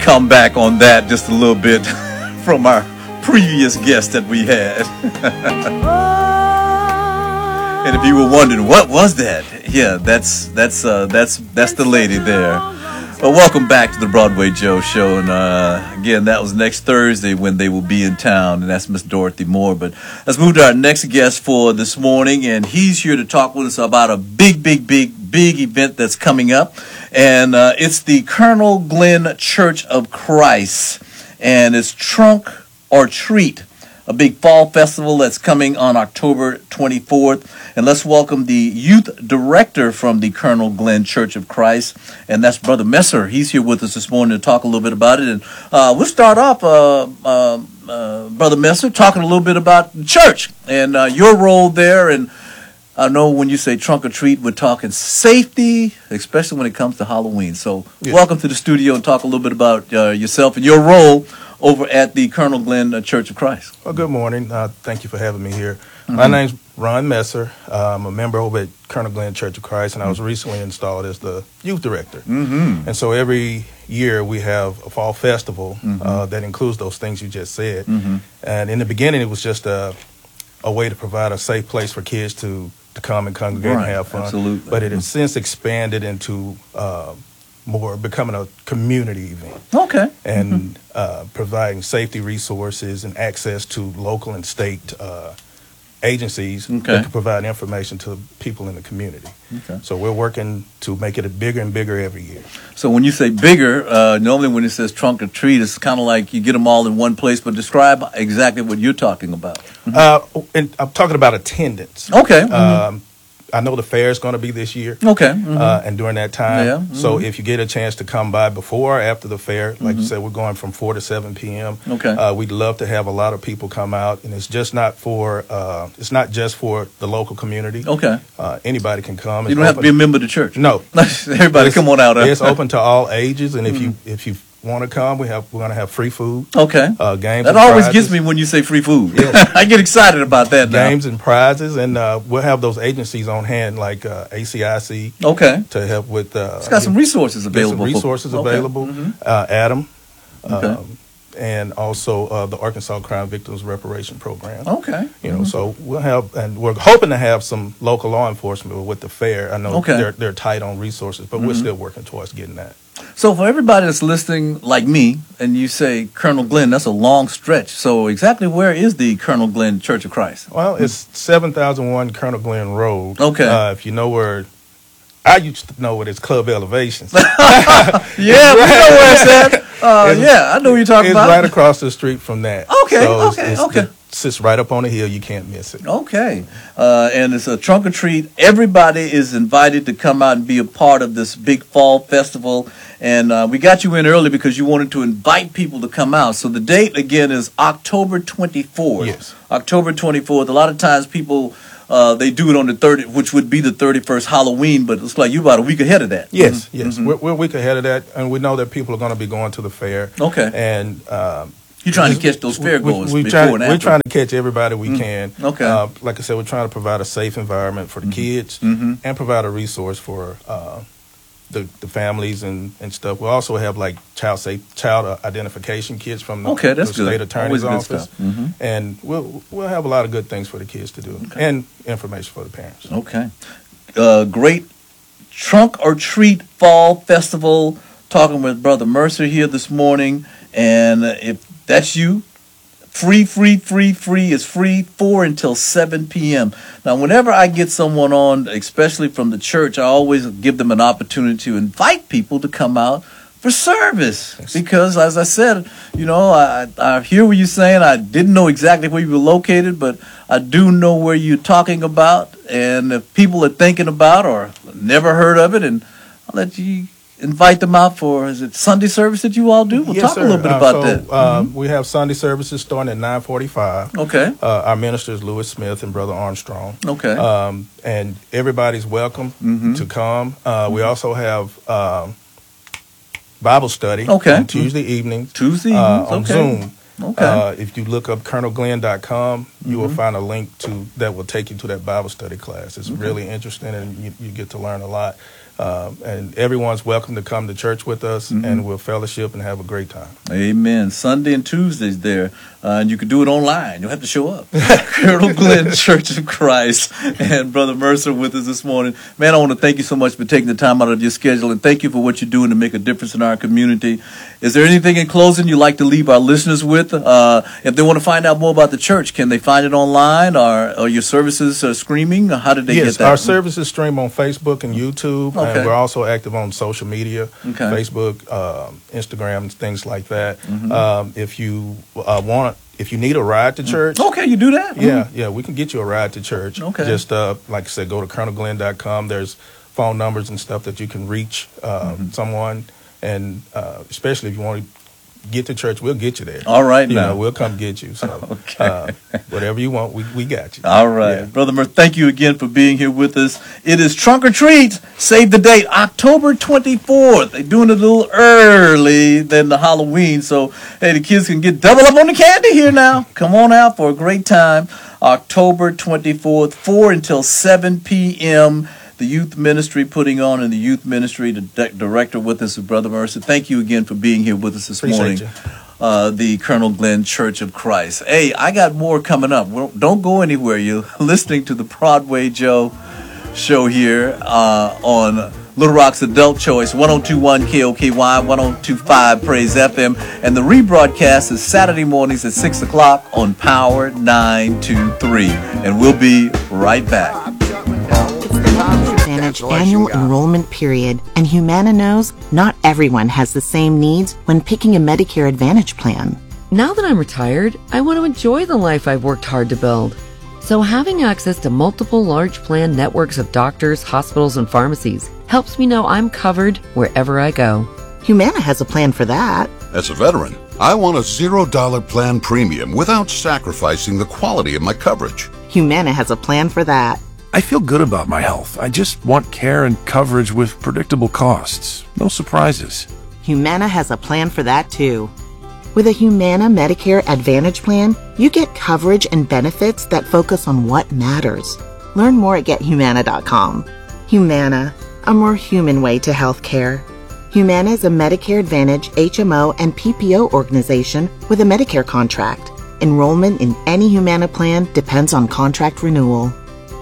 Come back on that just a little bit from our previous guest that we had. And if you were wondering what was that, yeah, that's the lady there. Well, welcome back to the Broadway Joe Show, and again, that was next Thursday when they will be in town, and that's Miss Dorothy Moore. But let's move to our next guest for this morning, and he's here to talk with us about a big event that's coming up, and it's the Colonel Glenn Church of Christ, and it's Trunk or Treat, a big fall festival that's coming on October 24th. And let's welcome the youth director from the Colonel Glenn Church of Christ, and that's Brother Messer. He's here with us this morning to talk a little bit about it. And we'll start off, Brother Messer, talking a little bit about the church and your role there. And I know when you say trunk or treat, we're talking safety, especially when it comes to Halloween. So welcome to the studio and talk a little bit about yourself and your role over at the Colonel Glenn Church of Christ. Well, good morning. Thank you for having me here. My name's Ron Messer. I'm a member over at Colonel Glenn Church of Christ, and I was recently installed as the youth director. And so every year we have a fall festival that includes those things you just said. And in the beginning, it was just a way to provide a safe place for kids to come and congregate and have fun. Absolutely. But it has since expanded into more becoming a community event. Okay. And providing safety resources and access to local and state agencies that can provide information to people in the community. So we're working to make it bigger and bigger every year. So when you say bigger, normally when it says trunk or treat, it's kind of like you get them all in one place, but describe exactly what you're talking about. And I'm talking about attendance. Okay. I know the fair is going to be this year. Okay. And during that time. So if you get a chance to come by before or after the fair, like you said, we're going from 4 to 7 p.m. Okay. We'd love to have a lot of people come out, and it's just not for, it's not just for the local community. Okay. Anybody can come. You don't have to be a member of the church. No. Everybody come on out. It's open to all ages, and if you want to come, we're going to have free food. Okay. Games. That always gets me when you say free food. Yes. I get excited about that now. Games and prizes, and we'll have those agencies on hand like ACIC. Okay. To help with. It's got some resources available. Available. Adam. And also the Arkansas Crime Victims Reparation Program. Okay. You know, so we'll have, and we're hoping to have some local law enforcement with the fair. I know they're tight on resources, but we're still working towards getting that. So for everybody that's listening, like me, and you say Colonel Glenn, that's a long stretch. So exactly where is the Colonel Glenn Church of Christ? Well, it's 7001 Colonel Glenn Road. Okay. If you know where, I used to know what it's Club Elevations. Yeah, we know where it's at. I know what you're talking about. It's right across the street from that. Okay, so it sits right up on the hill. You can't miss it. Okay. And it's a trunk or treat. Everybody is invited to come out and be a part of this big fall festival. And we got you in early because you wanted to invite people to come out. So the date, again, is October 24th. Yes. October 24th. A lot of times people, they do it on the 30th, which would be the 31st Halloween, but it's like you're about a week ahead of that. Yes, yes. We're a week ahead of that, and we know that people are going to be going to the fair. Okay. And you're trying to catch those fairgoers before and after. We're trying to catch everybody we can. Okay. Like I said, we're trying to provide a safe environment for the kids and provide a resource for the families and stuff. We also have like child identification kits from the state attorney's office, and we'll have a lot of good things for the kids to do and information for the parents. Okay, great trunk or treat fall festival. Talking with Brother Mercer here this morning, and if that's you. Free is free 4 until 7 p.m. Now, whenever I get someone on, especially from the church, I always give them an opportunity to invite people to come out for service. Yes. Because, as I said, you know, I hear what you're saying. I didn't know exactly where you were located, but I do know where you're talking about. And if people are thinking about or never heard of it, and I'll let you invite them out for, is it Sunday service that you all do? We'll talk a little bit about that. We have Sunday services starting at 9:45. Okay. Our minister is Lewis Smith and Brother Armstrong. Okay. And everybody's welcome to come. We also have Bible study on Tuesday evenings. On Zoom. Okay. If you look up colonelglenn.com, you will find a link that will take you to that Bible study class. It's really interesting, and you get to learn a lot. And everyone's welcome to come to church with us, and we'll fellowship and have a great time. Amen. Sunday and Tuesdays there. And you can do it online. You'll have to show up. Colonel Glenn Church of Christ and Brother Mercer with us this morning. Man, I want to thank you so much for taking the time out of your schedule, and thank you for what you're doing to make a difference in our community. Is there anything in closing you'd like to leave our listeners with? If they want to find out more about the church, can they find it online, or are your services streaming? How did they get that? Yes, our services stream on Facebook and YouTube, and we're also active on social media, Facebook, Instagram, things like that. If you if you need a ride to church. Okay, you do that? Yeah, we can get you a ride to church. Okay. Just, like I said, go to colonelglenn.com. There's phone numbers and stuff that you can reach someone. And especially if you want to get to church, we'll get you there. All right, now. We'll come get you. So whatever you want, we got you. All right. Yeah. Brother Mercer, thank you again for being here with us. It is Trunk or Treat. Save the date, October 24th. They're doing it a little early than the Halloween, so, hey, the kids can get double up on the candy here now. Come on out for a great time. October 24th, 4 until 7 p.m., the youth ministry putting on, in the youth ministry, the director with us, Brother Mercer. Thank you again for being here with us this morning. The Colonel Glenn Church of Christ. Hey, I got more coming up. Well, don't go anywhere. You're listening to the Broadway Joe show here on Little Rock's Adult Choice, 102.1 KOKY, 102.5 Praise FM, and the rebroadcast is Saturday mornings at 6 o'clock on Power 923. And we'll be right back. Advantage annual enrollment period, and Humana knows not everyone has the same needs when picking a Medicare Advantage plan. Now that I'm retired, I want to enjoy the life I've worked hard to build. So having access to multiple large plan networks of doctors, hospitals, and pharmacies helps me know I'm covered wherever I go. Humana has a plan for that. As a veteran, I want a $0 plan premium without sacrificing the quality of my coverage. Humana has a plan for that. I feel good about my health. I just want care and coverage with predictable costs. No surprises. Humana has a plan for that too. With a Humana Medicare Advantage plan, you get coverage and benefits that focus on what matters. Learn more at GetHumana.com. Humana, a more human way to health care. Humana is a Medicare Advantage HMO and PPO organization with a Medicare contract. Enrollment in any Humana plan depends on contract renewal.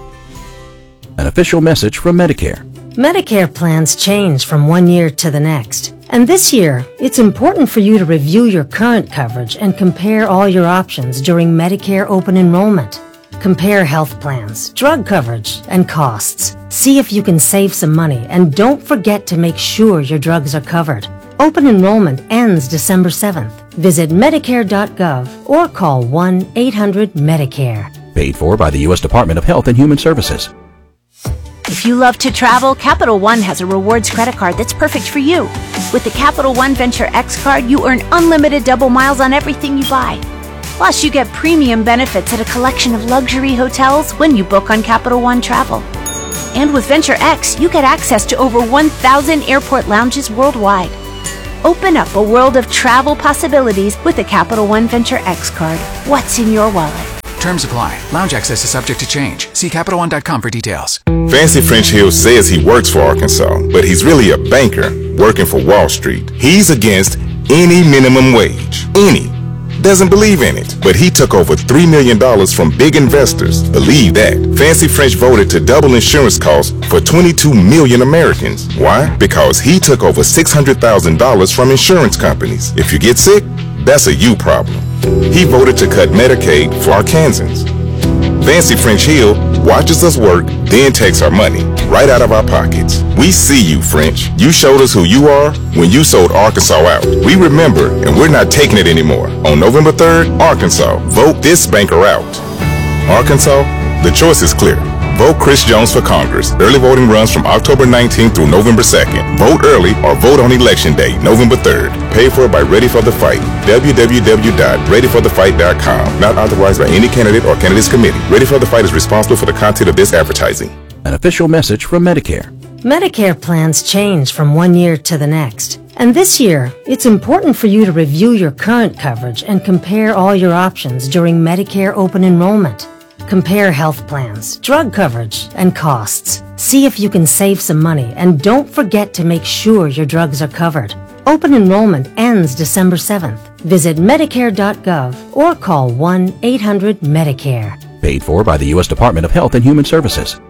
An official message from Medicare. Medicare plans change from one year to the next. And this year, it's important for you to review your current coverage and compare all your options during Medicare open enrollment. Compare health plans, drug coverage, and costs. See if you can save some money, and don't forget to make sure your drugs are covered. Open enrollment ends December 7th. Visit Medicare.gov or call 1-800-MEDICARE. Paid for by the U.S. Department of Health and Human Services. If you love to travel, Capital One has a rewards credit card that's perfect for you. With the Capital One Venture X card, you earn unlimited double miles on everything you buy. Plus, you get premium benefits at a collection of luxury hotels when you book on Capital One Travel. And with Venture X, you get access to over 1,000 airport lounges worldwide. Open up a world of travel possibilities with the Capital One Venture X card. What's in your wallet? Terms apply. Lounge access is subject to change. See CapitalOne.com for details. Fancy French Hill says he works for Arkansas, but he's really a banker working for Wall Street. He's against any minimum wage. Any. Doesn't believe in it. But he took over $3 million from big investors. Believe that. Fancy French voted to double insurance costs for 22 million Americans. Why? Because he took over $600,000 from insurance companies. If you get sick, that's a you problem. He voted to cut Medicaid for Arkansans. Fancy French Hill watches us work, then takes our money right out of our pockets. We see you, French. You showed us who you are when you sold Arkansas out. We remember, and we're not taking it anymore. On November 3rd, Arkansas, vote this banker out. Arkansas, the choice is clear. Vote Chris Jones for Congress. Early voting runs from October 19th through November 2nd. Vote early or vote on Election Day, November 3rd. Paid for by Ready for the Fight. www.readyforthefight.com. Not authorized by any candidate or candidates committee. Ready for the Fight is responsible for the content of this advertising. An official message from Medicare. Medicare plans change from one year to the next. And this year, it's important for you to review your current coverage and compare all your options during Medicare open enrollment. Compare health plans, drug coverage, and costs. See if you can save some money, and don't forget to make sure your drugs are covered. Open enrollment ends December 7th. Visit Medicare.gov or call 1-800-MEDICARE. Paid for by the U.S. Department of Health and Human Services.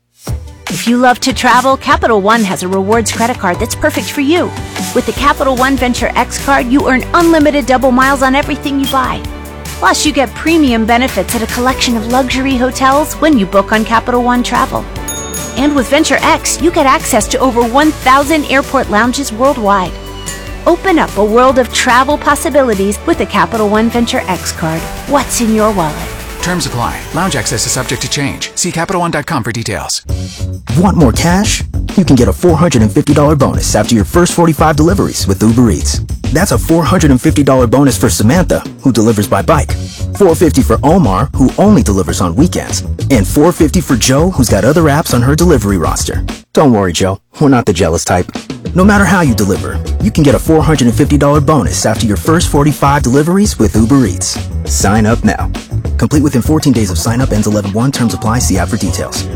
If you love to travel, Capital One has a rewards credit card that's perfect for you. With the Capital One Venture X card, you earn unlimited double miles on everything you buy. Plus, you get premium benefits at a collection of luxury hotels when you book on Capital One Travel. And with Venture X, you get access to over 1,000 airport lounges worldwide. Open up a world of travel possibilities with the Capital One Venture X card. What's in your wallet? Terms apply. Lounge access is subject to change. See CapitalOne.com for details. Want more cash? You can get a $450 bonus after your first 45 deliveries with Uber Eats. That's a $450 bonus for Samantha, who delivers by bike. $450 for Omar, who only delivers on weekends. And $450 for Joe, who's got other apps on her delivery roster. Don't worry, Joe. We're not the jealous type. No matter how you deliver, you can get a $450 bonus after your first 45 deliveries with Uber Eats. Sign up now. Complete within 14 days of sign up. Ends 11/1. Terms apply. See app for details.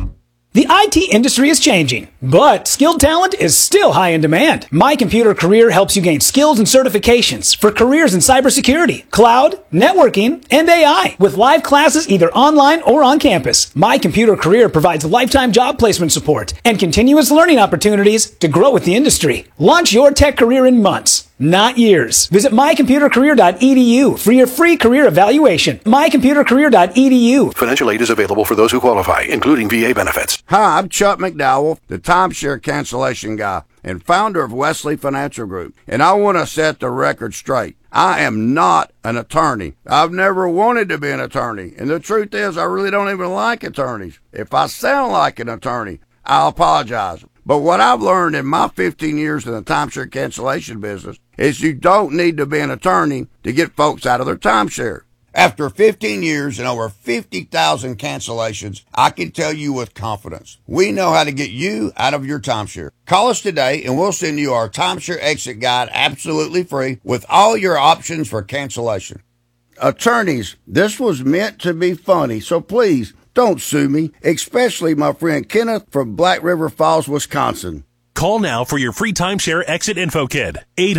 The IT industry is changing, but skilled talent is still high in demand. My Computer Career helps you gain skills and certifications for careers in cybersecurity, cloud, networking, and AI with live classes either online or on campus. My Computer Career provides lifetime job placement support and continuous learning opportunities to grow with the industry. Launch your tech career in months, not years. Visit mycomputercareer.edu for your free career evaluation. mycomputercareer.edu. Financial aid is available for those who qualify, including VA benefits. Hi, I'm Chuck McDowell, the timeshare cancellation guy and founder of Wesley Financial Group, and I want to set the record straight. I am not an attorney. I've never wanted to be an attorney, and the truth is I really don't even like attorneys. If I sound like an attorney, I'll apologize. But what I've learned in my 15 years in the timeshare cancellation business is you don't need to be an attorney to get folks out of their timeshare. After 15 years and over 50,000 cancellations, I can tell you with confidence, we know how to get you out of your timeshare. Call us today and we'll send you our timeshare exit guide absolutely free with all your options for cancellation. Attorneys, this was meant to be funny, so please don't sue me, especially my friend Kenneth from Black River Falls, Wisconsin. Call now for your free timeshare exit info kit.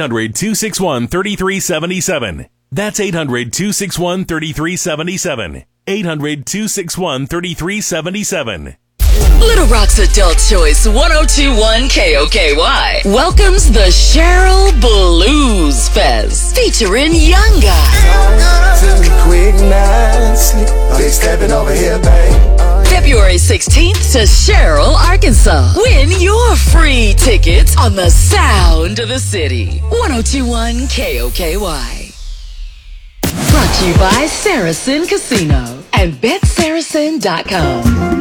800-261-3377. That's 800-261-3377. 800-261-3377. Little Rock's Adult Choice 1021 KOKY welcomes the Cheryl Blues Fest featuring Young Guy. February 16th to Cheryl, Arkansas. Win your free tickets on the Sound of the City. 1021 KOKY. Brought to you by Saracen Casino and BetSaracen.com.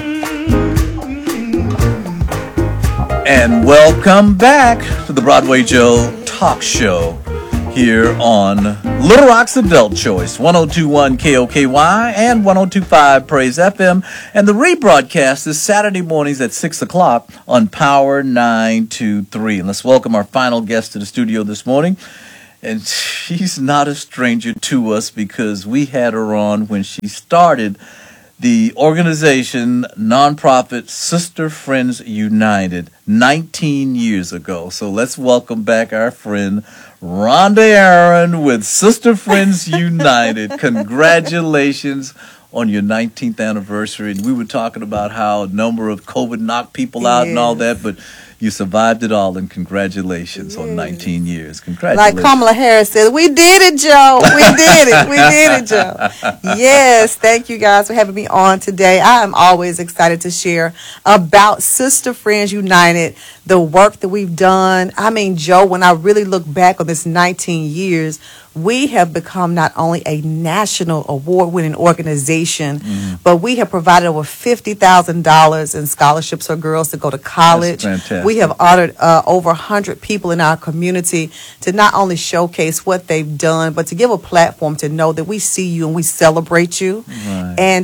And welcome back to the Broadway Joe Talk Show here on Little Rock's Adult Choice, 1021 KOKY and 1025 Praise FM. And the rebroadcast is Saturday mornings at 6 o'clock on Power 923. And let's welcome our final guest to the studio this morning. And she's not a stranger to us because we had her on when she started the organization, nonprofit Sister Friends United, 19 years ago. So let's welcome back our friend Rhonda Aaron with Sister Friends United. Congratulations on your 19th anniversary. And we were talking about how a number of COVID knocked people out and all that, but you survived it all, and congratulations on 19 years. Congratulations. Like Kamala Harris said, we did it, Joe. We did it. We did it, Joe. Yes, thank you guys for having me on today. I am always excited to share about Sister Friends United, the work that we've done. I mean, Joe, when I really look back on this 19 years, we have become not only a national award-winning organization, but we have provided over $50,000 in scholarships for girls to go to college. That's fantastic. We have honored over 100 people in our community to not only showcase what they've done, but to give a platform to know that we see you and we celebrate you. Right. And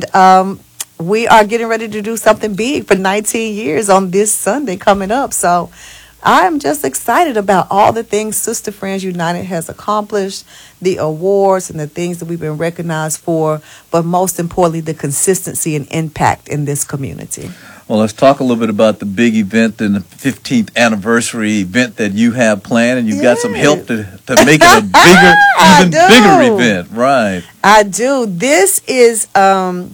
we are getting ready to do something big for 19 years on this Sunday coming up. So I'm just excited about all the things Sister Friends United has accomplished, the awards and the things that we've been recognized for, but most importantly, the consistency and impact in this community. Well, let's talk a little bit about the big event and the 15th anniversary event that you have planned, and you've got some help to make it a bigger, even bigger event, right? I do. This is the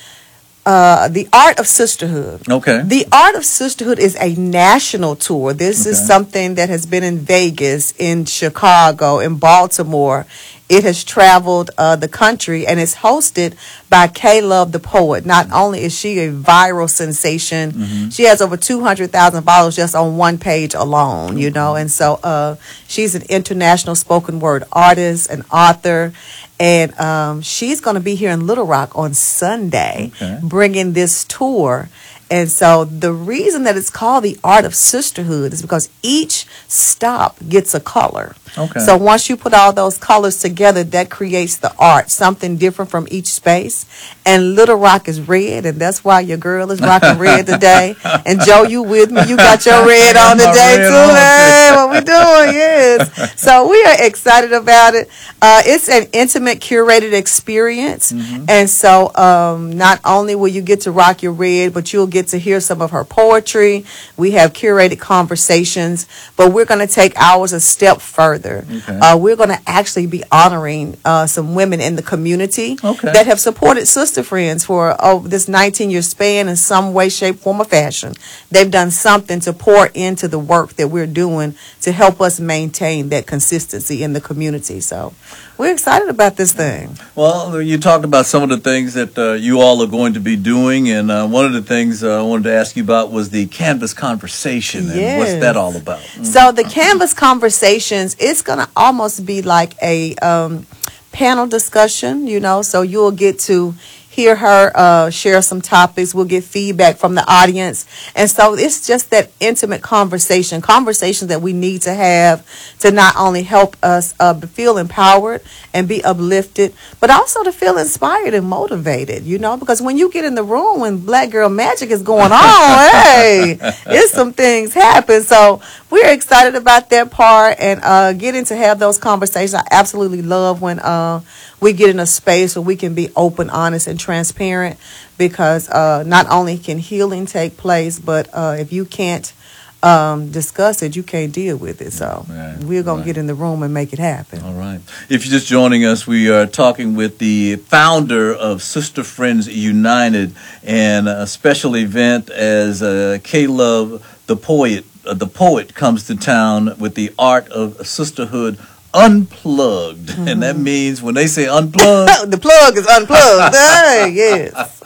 Art of Sisterhood. Okay. The Art of Sisterhood is a national tour. This is something that has been in Vegas, in Chicago, in Baltimore. It has traveled the country, and it's hosted by K-Love the Poet. Not only is she a viral sensation, she has over 200,000 followers just on one page alone, you know. And so she's an international spoken word artist, an author, and she's going to be here in Little Rock on Sunday, bringing this tour. And so the reason that it's called the Art of Sisterhood is because each stop gets a color. Okay. So once you put all those colors together, that creates the art, something different from each space. And Little Rock is red, and that's why your girl is rocking red today. And Joe, you with me? You got your red on today too. Hey, what we doing? Yes. So we are excited about it. It's an intimate, curated experience. And so not only will you get to rock your red, but you'll get to hear some of her poetry. We have curated conversations, but we're going to take ours a step further. We're going to actually be honoring some women in the community that have supported Sister Friends for this 19-year span in some way, shape, form, or fashion. They've done something to pour into the work that we're doing to help us maintain that consistency in the community. So we're excited about this thing. Well, you talked about some of the things that you all are going to be doing, and one of the things I wanted to ask you about was the Canvas Conversation. And what's that all about? So the Canvas Conversations, it's going to almost be like a panel discussion, you know, so you'll get to hear her share some topics. We'll get feedback from the audience. And so it's just that intimate conversations that we need to have to not only help us feel empowered and be uplifted, but also to feel inspired and motivated, you know, because when you get in the room when Black Girl Magic is going on, hey, it's some things happen. So we're excited about that part and getting to have those conversations. I absolutely love when we get in a space where we can be open, honest, and transparent, because not only can healing take place, but if you can't discuss it, you can't deal with it. So we're going to get in the room and make it happen. All right. If you're just joining us, we are talking with the founder of Sister Friends United, and a special event as K-Love the Poet comes to town with the Art of Sisterhood Unplugged. And that means when they say unplugged, the plug is unplugged. Hey, yes.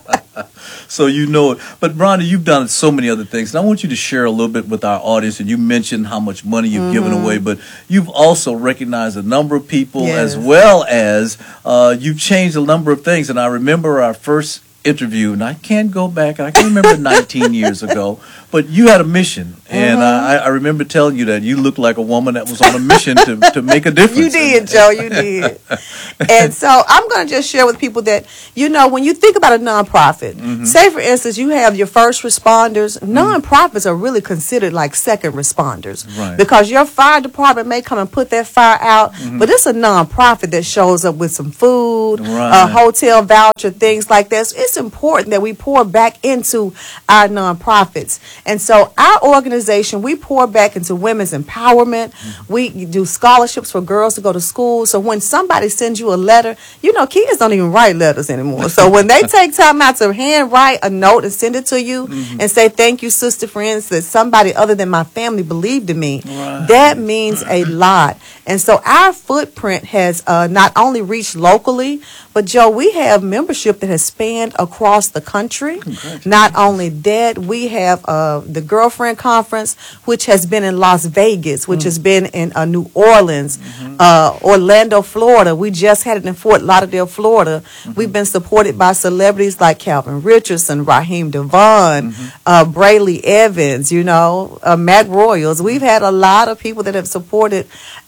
So you know it. But Rhonda, you've done so many other things, and I want you to share a little bit with our audience. And you mentioned how much money you've given away, but you've also recognized a number of people, as well as you've changed a number of things. And I remember our first interview, and I can't go back, I can remember 19 years ago, but you had a mission, and I remember telling you that you looked like a woman that was on a mission to make a difference. You did, Joe, you did. And so I'm going to just share with people that, you know, when you think about a nonprofit, say for instance, you have your first responders, nonprofits are really considered like second responders, because your fire department may come and put that fire out, but it's a nonprofit that shows up with some food, a hotel voucher, things like that. So it's important that we pour back into our nonprofits. And so our organization, we pour back into women's empowerment. We do scholarships for girls to go to school. So when somebody sends you a letter, you know, kids don't even write letters anymore. So when they take time out to handwrite a note and send it to you and say, thank you, Sister Friends, that somebody other than my family believed in me, that means a lot. And so our footprint has not only reached locally, but Joe, we have membership that has spanned across the country. Not only that, we have the Girlfriend Conference, which has been in Las Vegas, which has been in New Orleans, Orlando, Florida. We just had it in Fort Lauderdale, Florida. We've been supported by celebrities like Calvin Richardson, Raheem Devon, Brayley Evans, you know, Matt Royals. We've had a lot of people that have supported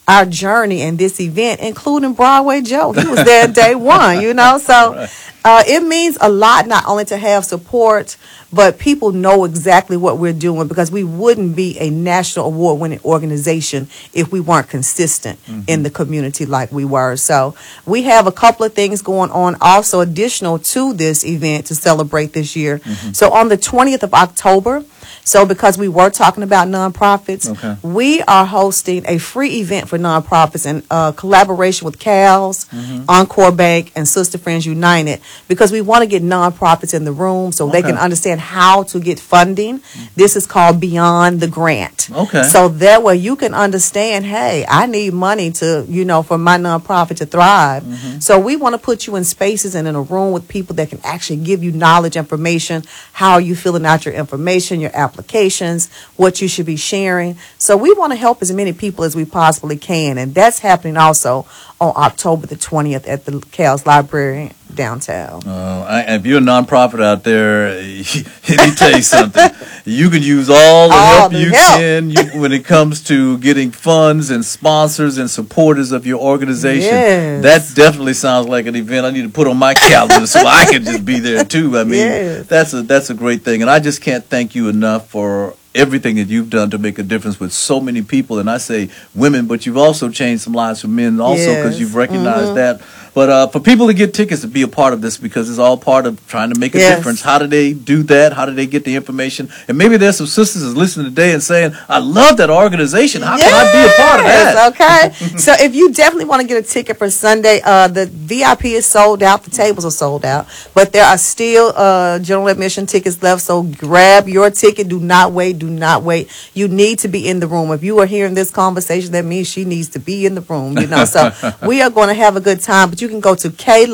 our journey in this event, including Broadway Joe. He was there day one, you know. So it means a lot not only to have support, but people know exactly what we're doing, because we wouldn't be a national award-winning organization if we weren't consistent in the community like we were. So we have a couple of things going on also additional to this event to celebrate this year. So on the 20th of October, so because we were talking about nonprofits, we are hosting a free event for nonprofits in collaboration with CALS, Encore Bank, and Sister Friends United, because we want to get nonprofits in the room so they can understand how to get funding. This is called Beyond the Grant. So that way you can understand, hey, I need money to, you know, for my nonprofit to thrive. So we want to put you in spaces and in a room with people that can actually give you knowledge, information, how are you filling out your information, your applications, what you should be sharing. So we want to help as many people as we possibly can, and that's happening also on October the 20th at the CALS Library downtown. If you're a nonprofit out there, let me tell you something. You can use all the help you can when it comes to getting funds and sponsors and supporters of your organization. That definitely sounds like an event I need to put on my calendar so I can just be there too. I mean, that's a great thing, and I just can't thank you enough for everything that you've done to make a difference with so many people. And I say women, but you've also changed some lives for men also, because you've recognized that. But for people to get tickets to be a part of this, because it's all part of trying to make a difference, how do they do that? How do they get the information? And maybe there's some sisters that's listening today and saying, I love that organization. How can I be a part of that? Okay. So if you definitely want to get a ticket for Sunday, the VIP is sold out. The tables are sold out. But there are still general admission tickets left. So grab your ticket. Do not wait. Do not wait. You need to be in the room. If you are hearing this conversation, that means she needs to be in the room. You know, so we are going to have a good time. But you can go to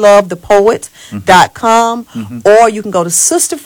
KLoveThePoet.com or you can go to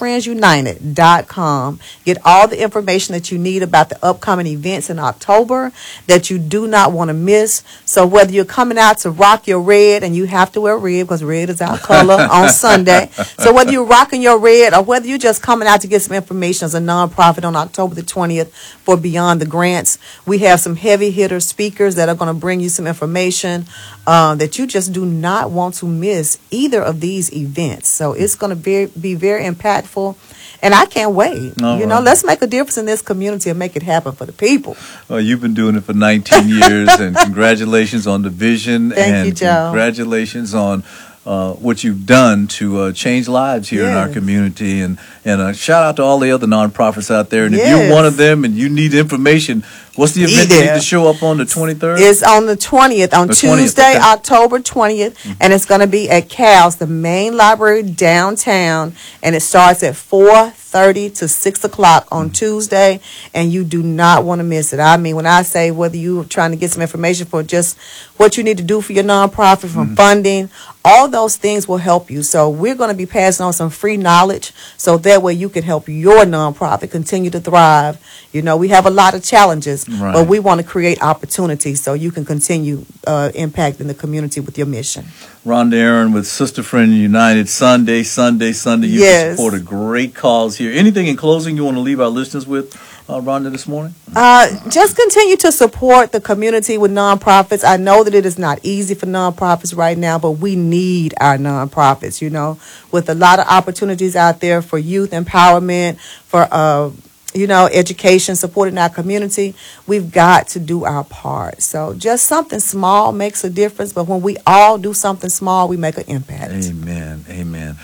SisterFriendsUnited.com. Get all the information that you need about the upcoming events in October that you do not want to miss. So whether you're coming out to rock your red, and you have to wear red because red is our color on Sunday. So whether you're rocking your red or whether you're just coming out to get some information as a nonprofit on October the 20th for Beyond the Grants, we have some heavy hitter speakers that are going to bring you some information that you just do not want to miss either of these events. So it's going to be very impactful, and I can't wait. You know, let's make a difference in this community and make it happen for the people. Well, you've been doing it for 19 years, and congratulations on the vision. Thank you, Joe. Congratulations on what you've done to change lives here in our community, and shout out to all the other nonprofits out there. And if you're one of them and you need information, what's the event you need to show up on the 23rd? It's on the 20th, on Tuesday, October 20th, and it's going to be at CALS, the main library downtown, and it starts at 4:30 to 6 o'clock on Tuesday, and you do not want to miss it. I mean, when I say whether you're trying to get some information for just what you need to do for your nonprofit, from funding, all those things will help you. So we're going to be passing on some free knowledge so that way you can help your nonprofit continue to thrive. You know, we have a lot of challenges, but we want to create opportunities so you can continue impacting the community with your mission. Rhonda Aaron with Sister Friend United, Sunday. You can support a great cause here. Anything in closing you want to leave our listeners with, Rhonda, this morning? Just continue to support the community with nonprofits. I know that it is not easy for nonprofits right now, but we need our nonprofits, you know, with a lot of opportunities out there for youth empowerment, for you know, education, supporting our community. We've got to do our part. So just something small makes a difference, but when we all do something small, we make an impact. Amen.